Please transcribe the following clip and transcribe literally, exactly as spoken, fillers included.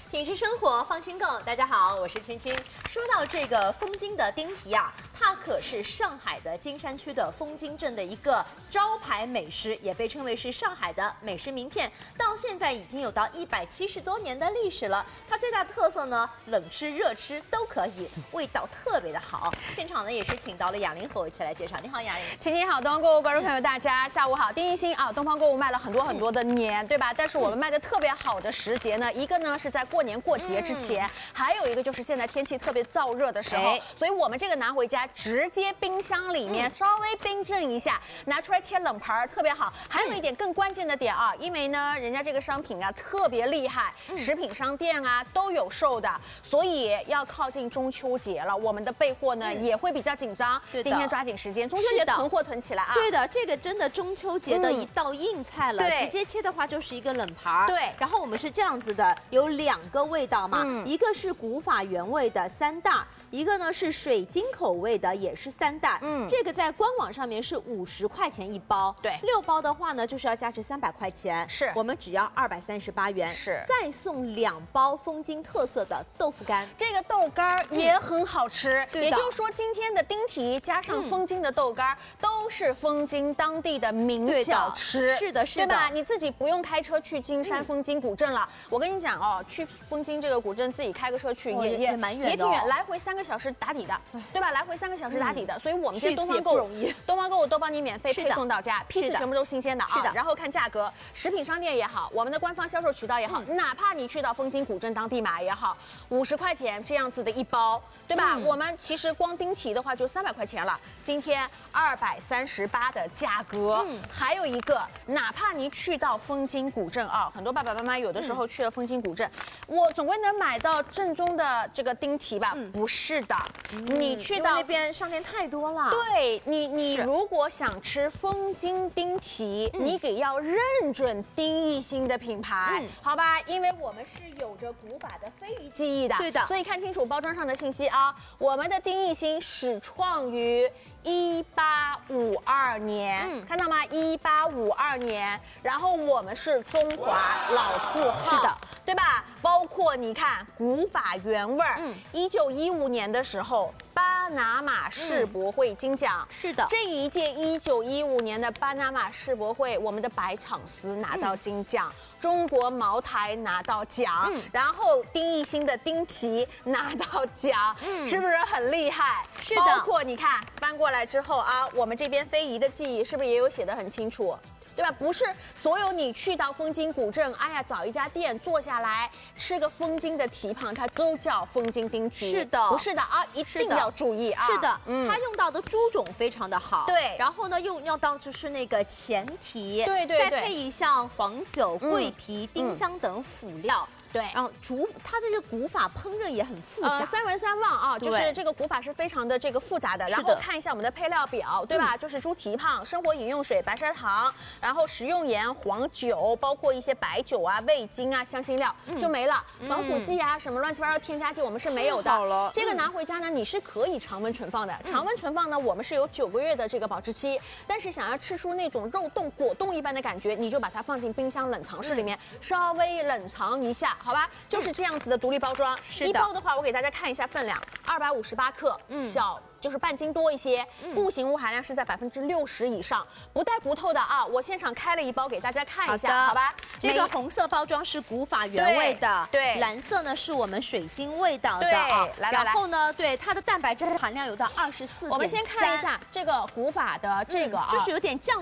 品质生活，放心购。大家好，我是青青。说到这个枫金的丁皮啊，它可是上海的金山区的枫金镇的一个招牌美食，也被称为是上海的美食名片。到现在已经有到一百七十多年的历史了。它最大的特色呢，冷吃热吃都可以，味道特别的好。现场呢也是请到了雅玲和我一起来介绍。你好，雅玲。 青青好，东方购物观众朋友大家下午好。丁一星啊，东方购物卖了很多很多的年，对吧？但是我们卖的特别好的时节呢，一个呢是在过年过节之前，嗯、还有一个就是现在天气特别燥热的时候，所以我们这个拿回家直接冰箱里面稍微冰镇一下，拿出来切冷盘特别好。还有一点更关键的点啊，因为呢人家这个商品啊特别厉害，食品商店啊都有售的，所以要靠近中秋节了，我们的备货呢、嗯、也会比较紧张。今天抓紧时间，中秋节囤货囤起来啊！ 对的，这个真的中秋节的一道硬菜了，嗯、直接切的话就是一个冷盘。 对， 然后我们是这样子的，有两个味道嘛，嗯、一个是古法原味的三袋，一个呢是水晶口味的，也是三袋。嗯，这个在官网上面是五十块钱一包， 对， 六包的话呢就是要加值三百块钱， 是我们只要二百三十八元， 是再送两包枫金特色的豆腐干， 这个豆干也很好吃。 嗯、 也就是说，今天的丁蹄加上枫金的豆干，都是枫金当地的名小吃。 是的，是的， 对吧？你自己不用开车去金山枫金古镇了。我跟你讲哦，去枫金这个古镇自己开个车去也也蛮远的， 也挺远，来回三个小时打底的，对吧？来回三个小时打底的，所以我们现在东方购物，东方购物都帮你免费配送到家，批次全部都新鲜的啊。 是的， 然后看价格，食品商店也好，我们的官方销售渠道也好，哪怕你去到枫金古镇当地买也好，五十块钱这样子的一包，对吧？我们其实光丁蹄的话就三百块钱了，今天二百三十八的价格。嗯，还有一个，哪怕你去到枫金古镇啊，很多爸爸妈妈有的时候去了枫金古镇，我总归能买到正宗的这个丁蹄吧？不是的，你去到那边商店太多了。 对你，你如果想吃枫金丁蹄，你得要认准丁一星的品牌，好吧？因为我们是有着古法的非遗技艺的， 对的， 所以看清楚包装上的信息啊。我们的丁一星始创于一八五二年，嗯、看到吗？一八五二年，然后我们是中华老字号， 是的， 对吧？包括你看古法原味儿，一九一五年的时候，巴拿马世博会金奖， 嗯、是的， 这一届一九一五年的巴拿马世博会，我们的百场丝拿到金奖。嗯，中国茅台拿到奖，嗯、然后丁一星的丁蹄拿到奖，嗯、是不是很厉害？ 是的， 包括你看搬过来之后啊，我们这边非遗的技艺是不是也有写得很清楚？对吧？不是所有你去到枫金古镇，哎呀，找一家店坐下来吃个枫金的蹄膀，它都叫枫金丁蹄。 是的， 不是的啊，一定要注意啊。 是的，嗯，它用到的猪种非常的好。 对， 然后呢，用要到就是那个前蹄， 对对对， 再配一像黄酒、桂皮、丁香等辅料。 对， 然后煮它的这个古法烹饪也很复杂， 呃、三文三旺啊，就是这个古法是非常的这个复杂的。然后看一下我们的配料表，对吧？嗯、就是猪蹄膀、生活饮用水、白砂糖，然后食用盐、黄酒，包括一些白酒啊、味精啊、香辛料、嗯、就没了。防腐剂啊，什么乱七八糟添加剂我们是没有的。 好了， 这个拿回家呢，你是可以常温存放的。常温存放呢，我们是有九个月的这个保质期。但是想要吃出那种肉冻、果冻一般的感觉，你就把它放进冰箱冷藏室里面，嗯、稍微冷藏一下。好吧，就是这样子的独立包装。 是的， 一包的话，我给大家看一下分量，二百五十八克，嗯、小就是半斤多一些，嗯、不行物含量是在百分之六十以上，不带骨头的啊。我现场开了一包给大家看一下， 好, 好吧？ 这个红色包装是古法原味的， 对， 对蓝色呢是我们水晶味道的啊。来来来， 然后呢，对它的蛋白质含量有到二十四。 我们先看一下这个古法的这个啊， 就是有点酱